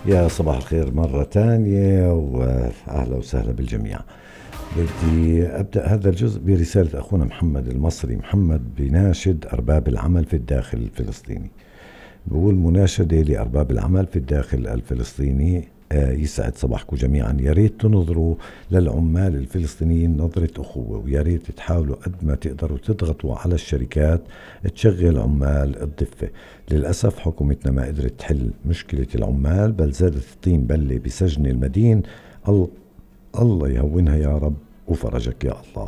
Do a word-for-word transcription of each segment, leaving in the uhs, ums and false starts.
يا صباح الخير مرة تانية وأهلا وسهلا بالجميع. بدي أبدأ هذا الجزء برسالة أخونا محمد المصري. محمد بيناشد أرباب العمل في الداخل الفلسطيني، بقول مناشدة لأرباب العمل في الداخل الفلسطيني. آه يسعد صباحكم جميعا. يا ريت تنظروا للعمال الفلسطينيين نظرة أخوة، ويا ريت تحاولوا قد ما تقدروا تضغطوا على الشركات تشغل عمال الضفة. للأسف حكومتنا ما قدرت تحل مشكلة العمال، بل زادت الطين بلة بسجن المدين. ال- الله يهونها يا رب وفرجك يا الله.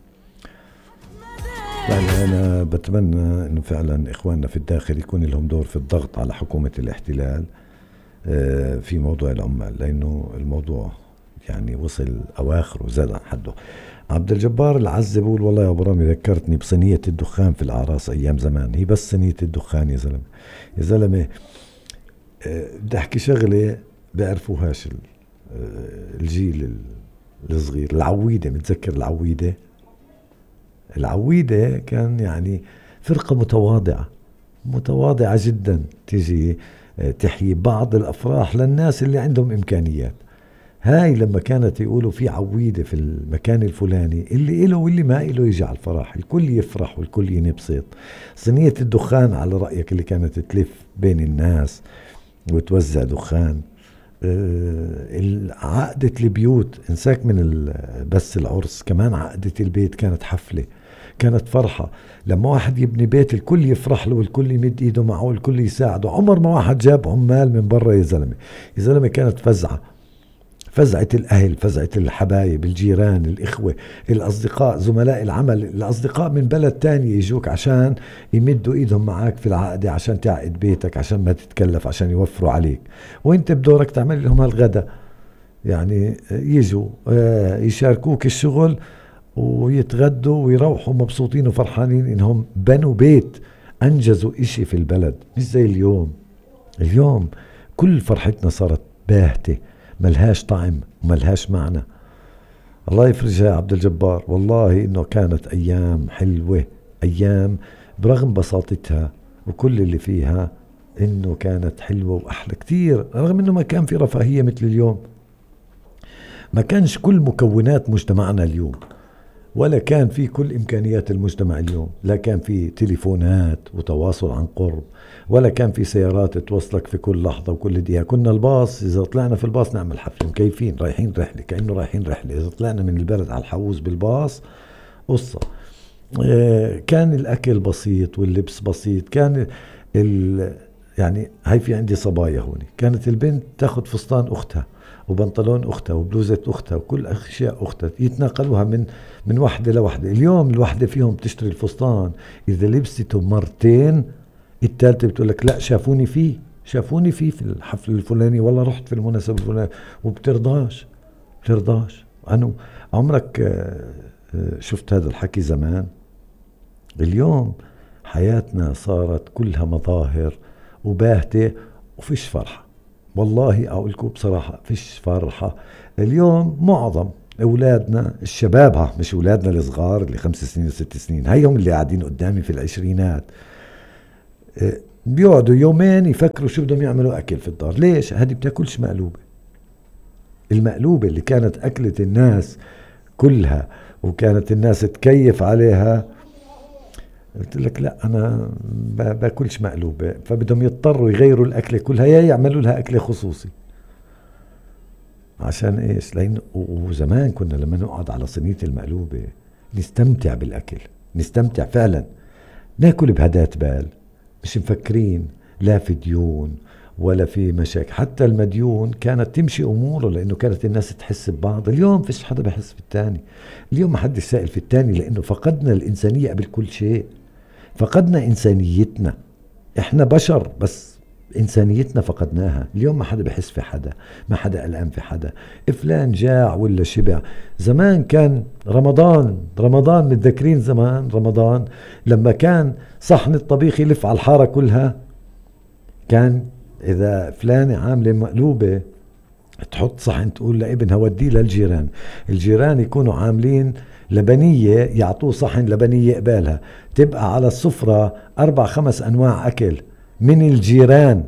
يعني أنا بتمنى أنه فعلا إخواننا في الداخل يكون لهم دور في الضغط على حكومة الاحتلال في موضوع العمال، لأنه الموضوع يعني وصل أواخر وزاد عن حده. عبد الجبار العزة بقول والله يا أبو رامي ذكرتني بصينية الدخان في الأعراس أيام زمان. هي بس صينية الدخان يا زلمة يا زلمة. بدي أحكي شغلة بيعرفوهاش الجيل الصغير. العويدة، متذكر العويدة؟ العويدة كان يعني فرقة متواضعة متواضعة جدا، تيجي تحيي بعض الأفراح للناس اللي عندهم إمكانيات. هاي لما كانت يقولوا في عويدة في المكان الفلاني، اللي إله واللي ما إله يجي على الفرح، الكل يفرح والكل ينبسط. صينية الدخان على رأيك اللي كانت تلف بين الناس وتوزع دخان. عقدة البيوت، انساك من بس العرس، كمان عقدة البيت كانت حفلة، كانت فرحة. لما واحد يبني بيت الكل يفرح له والكل يمد ايده معه والكل يساعده. عمر ما واحد جاب عمال من برا يا زلمة يا زلمة. كانت فزعة، فزعة الأهل، فزعة الحبايب، الجيران، الإخوة، الأصدقاء، زملاء العمل، الأصدقاء من بلد تاني يجوك عشان يمدوا إيدهم معاك في العقدة، عشان تعقد بيتك، عشان ما تتكلف، عشان يوفروا عليك. وانت بدورك تعمل لهم هالغدا، يعني يجوا يشاركوك الشغل ويتغدوا ويروحوا مبسوطين وفرحانين إنهم بنوا بيت، أنجزوا إشي في البلد. مش زي اليوم. اليوم كل فرحتنا صارت باهتة، ملهاش طعم وملهاش معنى. الله يفرجها يا عبد الجبار. والله إنه كانت أيام حلوة، أيام برغم بساطتها وكل اللي فيها، إنه كانت حلوة وأحلى كتير، رغم إنه ما كان في رفاهية مثل اليوم. ما كانش كل مكونات مجتمعنا اليوم، ولا كان في كل إمكانيات المجتمع اليوم. لا كان في تليفونات وتواصل عن قرب، ولا كان في سيارات توصلك في كل لحظة وكل دقيقة. كنا الباص، إذا طلعنا في الباص نعمل حفلة، مكيفين رايحين رحلة، كأنه رايحين رحلة. إذا طلعنا من البلد على الحوز بالباص قصة. كان الأكل بسيط واللبس بسيط. كان ال يعني هاي في عندي صبايا هوني، كانت البنت تاخد فستان أختها وبنطلون أختها وبلوزة أختها وكل أشياء أختها، يتناقلوها من من واحدة لواحدة. اليوم الواحدة فيهم تشتري الفستان، إذا لبسته مرتين الثالثة بتقول لك لا شافوني فيه شافوني فيه في الحفل الفلاني، والله رحت في المناسبة الفلانية، وبترضاش بترضاش أنو عمرك شفت هذا الحكي زمان؟ اليوم حياتنا صارت كلها مظاهر وباهتة وفيش فرحة. والله أقول لكم بصراحة فيش فرحة اليوم. معظم أولادنا الشباب، ها مش أولادنا الصغار اللي خمس سنين وست سنين، هيهم اللي قاعدين قدامي في العشرينات، بيقعدوا يومين يفكروا شو بدهم يعملوا أكل في الدار. ليش؟ هذه بتاكلش مقلوبة. المقلوبة اللي كانت أكلة الناس كلها وكانت الناس تكيف عليها، قلت لك لا أنا باكلش مقلوبة، فبدهم يضطروا يغيروا الأكلة كلها، يا يعملوا لها أكلة خصوصي. عشان إيش؟ لأن وزمان كنا لما نقعد على صينية المقلوبة نستمتع بالأكل، نستمتع فعلا، ناكل بهدات بال، مش مفكرين لا في ديون ولا في مشاكل. حتى المديون كانت تمشي أموره لأنه كانت الناس تحس ببعض. اليوم فيش حدا بحس في التاني. اليوم ما حد سائل في التاني، لأنه فقدنا الإنسانية قبل كل شيء. فقدنا إنسانيتنا. إحنا بشر بس إنسانيتنا فقدناها. اليوم ما حدا بحس في حدا، ما حدا قلقان في حدا، فلان جاع ولا شبع. زمان كان رمضان رمضان متذكرين زمان رمضان لما كان صحن الطبيخ يلف على الحارة كلها. كان إذا فلانة عاملة مقلوبة تحط صحن تقول لابنها وديه للجيران، الجيران يكونوا عاملين لبنية يعطوه صحن لبنية قبالها، تبقى على السفرة أربع خمس أنواع أكل من الجيران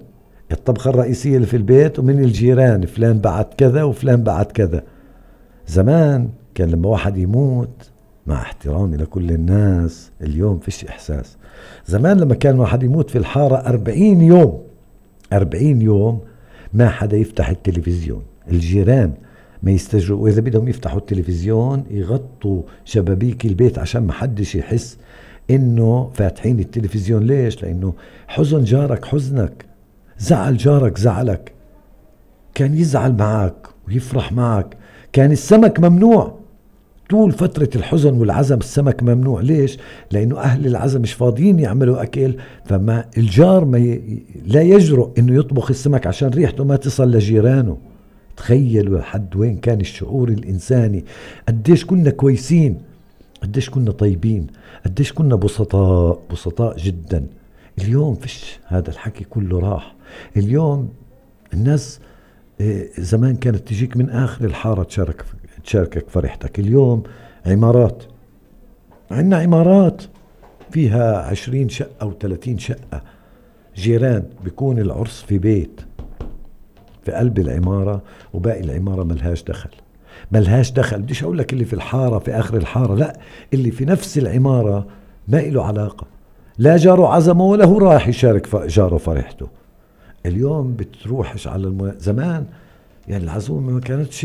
الطبخة الرئيسية اللي في البيت، ومن الجيران فلان بعت كذا وفلان بعت كذا. زمان كان لما واحد يموت، مع احترامي لكل الناس، اليوم فيش إحساس. زمان لما كان واحد يموت في الحارة أربعين يوم، أربعين يوم ما حدا يفتح التلفزيون، الجيران ما يستجروا، وإذا بدهم يفتحوا التلفزيون يغطوا شبابيك البيت عشان ما حدش يحس إنه فاتحين التلفزيون. ليش؟ لأنه حزن جارك حزنك، زعل جارك زعلك، كان يزعل معك ويفرح معك. كان السمك ممنوع طول فترة الحزن والعزم، السمك ممنوع. ليش؟ لأنه أهل العزم مش فاضيين يعملوا أكل، فما الجار ما ي... لا يجرؤ إنه يطبخ السمك عشان ريحته ما تصل لجيرانه. تخيلوا لحد وين كان الشعور الإنساني، قديش كنا كويسين، قديش كنا طيبين، قديش كنا بسطاء بسطاء جدا. اليوم فيش هذا الحكي، كله راح. اليوم الناس زمان كانت تجيك من آخر الحارة تشارك تشاركك فرحتك. اليوم عمارات، عندنا عمارات فيها عشرين شقة أو ثلاثين شقة، جيران، بيكون العرس في بيت في قلب العمارة وباقي العمارة ملهاش دخل. ملهاش دخل، بديش أقول لك اللي في الحارة في آخر الحارة، لا، اللي في نفس العمارة ما له علاقة، لا جاره عزمه ولا هو راح يشارك جاره فرحته. اليوم بتروحش على الم... زمان يعني العزومة ما كانتش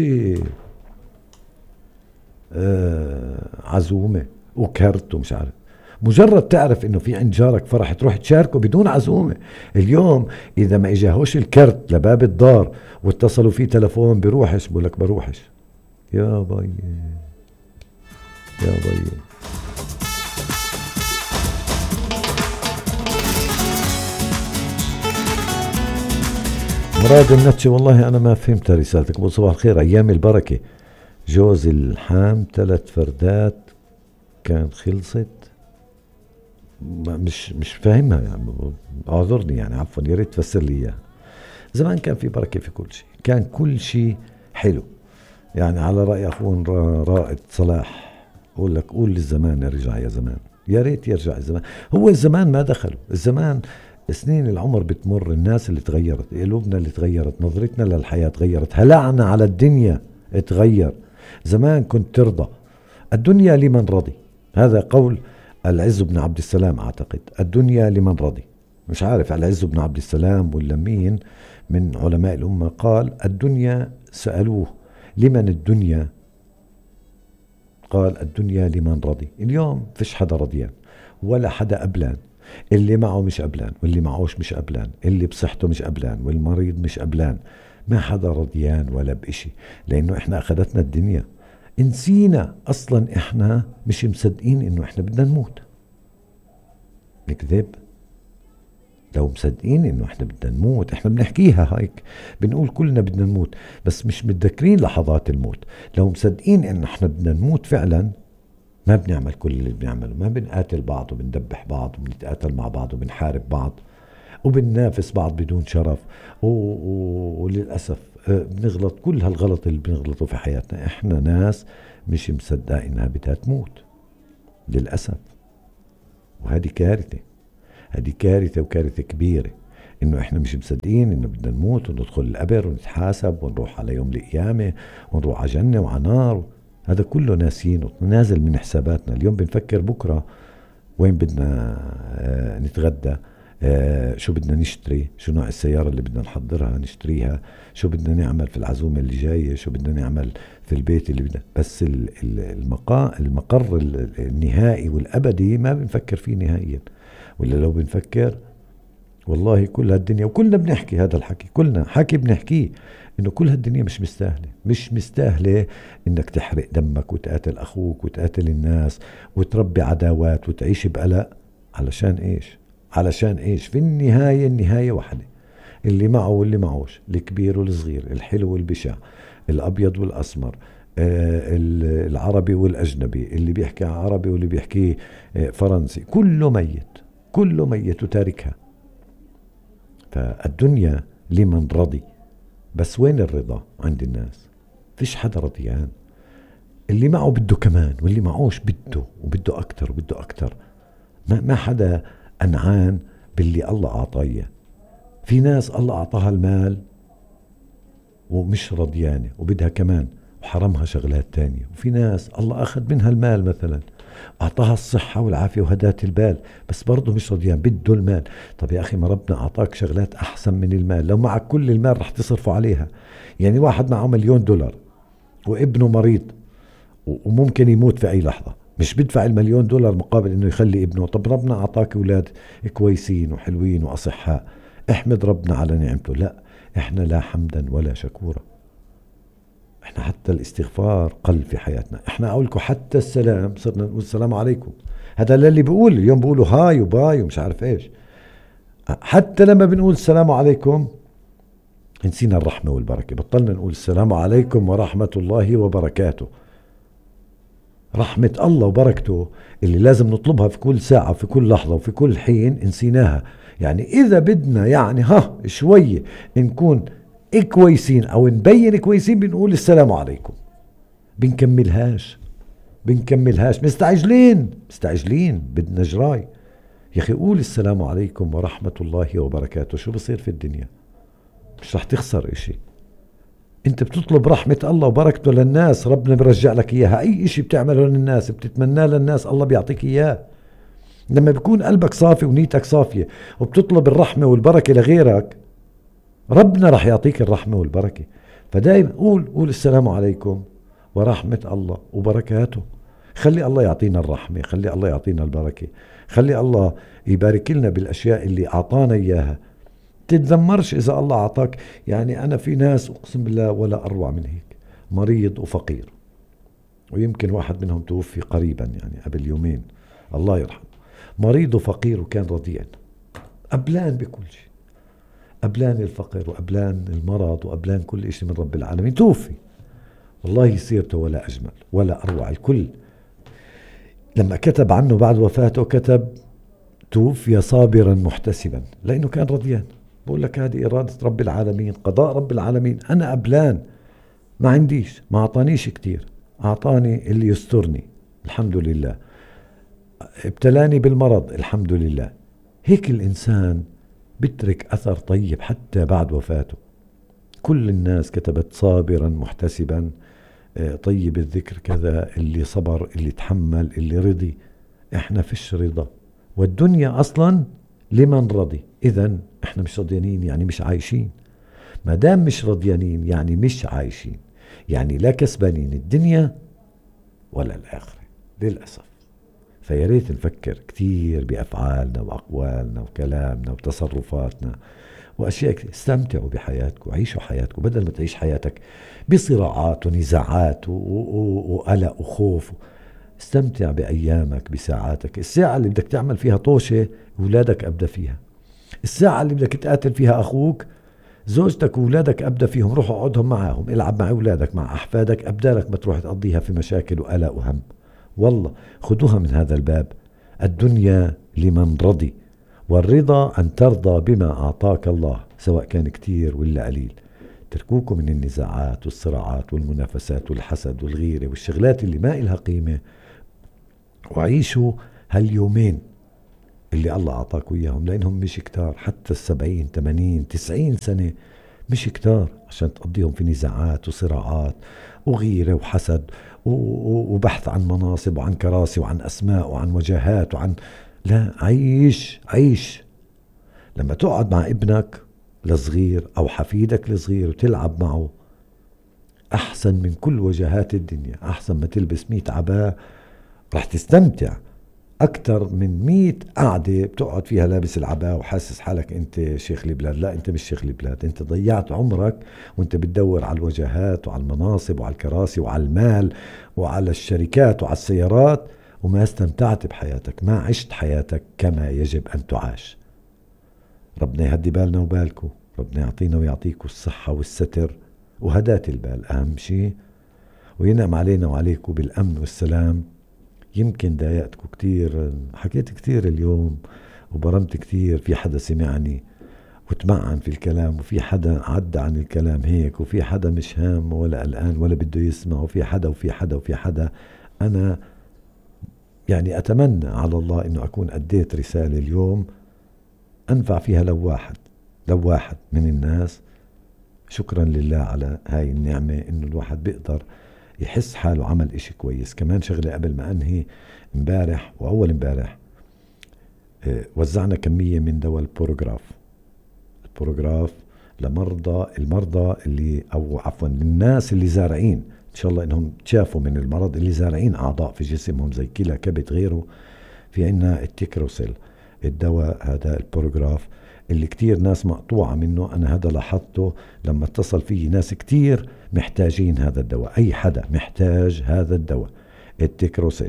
آه عزومة وكرت ومش عارف، مجرد تعرف انه في عند جارك فرح تروح تشاركه بدون عزومة. اليوم اذا ما اجاهوش الكرت لباب الدار واتصلوا فيه تلفون بروحش، بقول لك بروحش. يا باي يا باي. مراد النتشي، والله أنا ما فهمت رسالتك. بقول صباح الخير، أيام البركة، جوز الحام ثلاث فردات كان خلصت. مش مش فاهمها يعني، اعذرني يعني، عفوا، يا ريت تفسر لي اياها. زمان كان في بركة في كل شيء، كان كل شيء حلو يعني، على رأي أخونا رائد صلاح، أقول لك قول للزمان ارجع يا زمان، يا ريت يرجع الزمان. هو الزمان ما دخلوا، الزمان سنين العمر بتمر، الناس اللي تغيرت، قلوبنا اللي تغيرت، نظرتنا للحياة تغيرت، هلعنا على الدنيا تغير. زمان كنت ترضى، الدنيا لمن رضي، هذا قول العز بن عبد السلام أعتقد، الدنيا لمن رضي. مش عارف العز بن عبد السلام ولا مين من علماء الأمة قال الدنيا، سألوه لمن الدنيا، قال الدنيا لمن رضي. اليوم فيش حدا رضيان ولا حدا أبلان، اللي معه مش أبلان واللي معوش مش أبلان، اللي بصحته مش أبلان والمريض مش أبلان، ما حدا رضيان ولا بإشي، لأنه إحنا أخذتنا الدنيا، نسينا أصلا إحنا مش مصدقين إنه إحنا بدنا نموت. نكذب؟ لو مصدقين إنه إحنا بدنا نموت، إحنا بنحكيها هيك، بنقول كلنا بدنا نموت، بس مش متذكرين لحظات الموت. لو مصدقين إنه إحنا بدنا نموت فعلا، ما بنعمل كل اللي بنعمله، ما بنقاتل بعض وبندبح بعض وبنتقاتل مع بعض وبنحارب بعض وبننافس بعض بدون شرف و... و... وللأسف بنغلط كل هالغلط اللي بنغلطه في حياتنا. احنا ناس مش مصدقة انها بدها تموت للأسف، وهذه كارثة، هذه كارثة وكارثة كبيرة، انه احنا مش مصدقين انه بدنا نموت وندخل القبر ونتحاسب ونروح على يوم القيامة ونروح على جنة وعلى نار. هذا كله ناسينه، نازل من حساباتنا. اليوم بنفكر بكرة وين بدنا آه نتغدى، آه شو بدنا نشتري، شو نوع السيارة اللي بدنا نحضرها نشتريها، شو بدنا نعمل في العزومة اللي جاية، شو بدنا نعمل في البيت اللي بدنا. بس المقا المقر النهائي والأبدي ما بنفكر فيه نهائيا، ولا لو بنفكر والله كل هالدنيا، وكلنا بنحكي هذا الحكي، كلنا حكي بنحكيه، انه كل هالدنيا مش مستاهلة، مش مستاهلة انك تحرق دمك وتقاتل اخوك وتقاتل الناس وتربي عداوات وتعيش بقلق. علشان ايش؟ علشان ايش؟ في النهاية النهاية واحدة، اللي معه واللي معوش، الكبير والصغير، الحلو والبشع، الابيض والاسمر، آه العربي والاجنبي، اللي بيحكي عربي واللي بيحكي آه فرنسي، كله ميت، كله ميت وتاركها. فالدنيا لمن رضي، بس وين الرضا عند الناس؟ فيش حدا رضيان، اللي معه بده كمان واللي معوش بده وبده أكتر وبده أكتر، ما, ما حدا أنعان باللي الله أعطيه. في ناس الله أعطاها المال ومش رضيانة وبدها كمان وحرمها شغلات تانية، وفي ناس الله أخذ منها المال مثلا أعطاها الصحة والعافية وهدات البال بس برضه مش رضيان بده المال. طب يا أخي ما ربنا أعطاك شغلات أحسن من المال، لو معك كل المال رح تصرفه عليها. يعني واحد معه مليون دولار وابنه مريض وممكن يموت في أي لحظة، مش بدفع المليون دولار مقابل إنه يخلي ابنه. طب ربنا أعطاك أولاد كويسين وحلوين وأصحاء، احمد ربنا على نعمته. لا، احنا لا حمدا ولا شكورا. احنا حتى الاستغفار قل في حياتنا. احنا اقولكم حتى السلام صرنا نقول السلام عليكم، هذا اللي بيقول اليوم بيقولوا هاي وباي ومش عارف ايش. حتى لما بنقول السلام عليكم نسينا الرحمة والبركة، بطلنا نقول السلام عليكم ورحمة الله وبركاته. رحمة الله وبركته اللي لازم نطلبها في كل ساعة في كل لحظة وفي كل حين نسيناها. يعني إذا بدنا يعني ها شوية نكون كويسين أو نبين كويسين بنقول السلام عليكم، بنكملهاش بنكملهاش مستعجلين مستعجلين بدنا جراي. يا أخي قول السلام عليكم ورحمة الله وبركاته، شو بصير في الدنيا؟ مش رح تخسر إشي. انت بتطلب رحمة الله وبركته للناس، ربنا برجع لك اياها. اي اشي بتعمله للناس بتتمناه للناس الله بيعطيك اياه. لما بيكون قلبك صافي ونيتك صافية وبتطلب الرحمة والبركة لغيرك، ربنا رح يعطيك الرحمة والبركة. فدائما قول قول السلام عليكم ورحمة الله وبركاته. خلي الله يعطينا الرحمة، خلي الله يعطينا البركة، خلي الله يبارك لنا بالاشياء اللي اعطانا اياها. تتذمرش إذا الله أعطاك. يعني أنا في ناس أقسم بالله ولا أروع من هيك، مريض وفقير، ويمكن واحد منهم توفي قريبا يعني قبل يومين الله يرحمه. مريض وفقير وكان رضيان، أبلان بكل شيء، أبلان الفقر وأبلان المرض وأبلان كل شيء من رب العالمين. توفي والله سيرته ولا أجمل ولا أروع. الكل لما كتب عنه بعد وفاته كتب توفي صابرا محتسبا، لأنه كان رضيان. بقول لك هذه إرادة رب العالمين، قضاء رب العالمين. أنا أبلان ما عنديش، ما أعطانيش كتير، أعطاني اللي يسترني الحمد لله، ابتلاني بالمرض الحمد لله. هيك الإنسان بترك أثر طيب حتى بعد وفاته. كل الناس كتبت صابرا محتسبا، طيب الذكر كذا، اللي صبر اللي تحمل اللي رضي. احنا فيش رضا، والدنيا أصلا لمن رضي. إذن احنا مش رضيانين يعني مش عايشين. ما دام مش رضيانين يعني مش عايشين، يعني لا كسبانين الدنيا ولا الآخرة للأسف. فياريت نفكر كتير بأفعالنا وأقوالنا وكلامنا وتصرفاتنا وأشياء كتير. استمتعوا بحياتكم، عيشوا حياتكم بدل ما تعيش حياتك بصراعات ونزاعات وقلق وخوف. استمتع بأيامك بساعاتك. الساعة اللي بدك تعمل فيها طوشة أولادك أبدأ فيها، الساعة اللي بدك تقاتل فيها أخوك زوجتك وأولادك أبدأ فيهم. روح اقعدهم معاهم، العب مع أولادك مع أحفادك، أبدالك ما تروح تقضيها في مشاكل وقلق وهم. والله خدوها من هذا الباب. الدنيا لمن رضي، والرضا أن ترضى بما أعطاك الله سواء كان كتير ولا قليل. تركوكم من النزاعات والصراعات والمنافسات والحسد والغيرة والشغلات اللي ما إلها قيمة، وعيشوا هاليومين اللي الله أعطاكوا إياهم، لأنهم مش كتار. حتى السبعين تمانين تسعين سنة مش كتار عشان تقضيهم في نزاعات وصراعات وغيرة وحسد وبحث عن مناصب وعن كراسي وعن أسماء وعن وجهات وعن لا. عيش عيش. لما تقعد مع ابنك الصغير أو حفيدك الصغير وتلعب معه أحسن من كل وجهات الدنيا، أحسن ما تلبس مية عباءة. رح تستمتع أكتر من مية قعدة بتقعد فيها لابس العباءة وحاسس حالك أنت شيخ البلاد. لا، أنت مش شيخ البلاد، أنت ضيعت عمرك وأنت بتدور على الوجهات وعلى المناصب وعلى الكراسي وعلى المال وعلى الشركات وعلى السيارات، وما استمتعت بحياتك، ما عشت حياتك كما يجب أن تعاش. ربنا يهدي بالنا وبالكم، ربنا يعطينا ويعطيكم الصحة والستر وهدات البال أهم شيء، وينعم علينا وعليكم بالأمن والسلام. يمكن ضايقتكم كتير، حكيت كتير اليوم وبرمت كتير، في حدا سمعني وتمعن في الكلام، وفي حدا عدى عن الكلام هيك، وفي حدا مش هام ولا قلقان ولا بده يسمع، وفي حدا وفي حدا وفي حدا. أنا يعني أتمنى على الله إنه أكون أديت رسالة اليوم أنفع فيها لو واحد، لو واحد من الناس، شكرا لله على هاي النعمة إنه الواحد بيقدر يحس حاله عمل إشي كويس. كمان شغلة قبل ما أنهي، امبارح وأول امبارح وزعنا كمية من دواء البروغراف. البروغراف لمرضى المرضى اللي أو عفوا للناس اللي زارعين إن شاء الله إنهم تشافوا من المرض، اللي زارعين أعضاء في جسمهم زي كلى كبد غيره. في عنا التيكروسيل، الدواء هذا البروغراف اللي كتير ناس مقطوعة منه. أنا هذا لاحظته لما اتصل فيه ناس كتير محتاجين هذا الدواء. أي حدا محتاج هذا الدواء التيكروسيل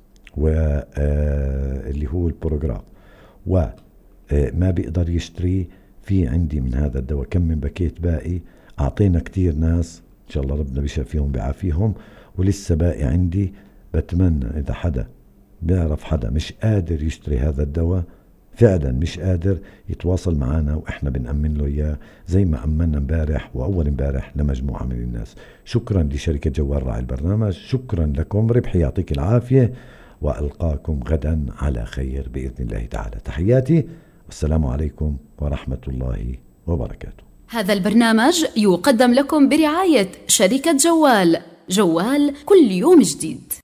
واللي هو البروغراف وما بيقدر يشتري، في عندي من هذا الدواء كم من باكيت باقي. أعطينا كتير ناس إن شاء الله ربنا بيشافيهم بيعافيهم، ولسه باقي عندي. بتمنى إذا حدا بيعرف حدا مش قادر يشتري هذا الدواء، فعلا مش قادر، يتواصل معنا وإحنا بنأمن له إياه زي ما أمنا امبارح وأول امبارح لمجموعة من الناس. شكرا لشركة جوال راعي البرنامج، شكرا لكم، ربحي يعطيك العافية، وألقاكم غدا على خير بإذن الله تعالى. تحياتي والسلام عليكم ورحمة الله وبركاته. هذا البرنامج يقدم لكم برعاية شركة جوال. جوال كل يوم جديد.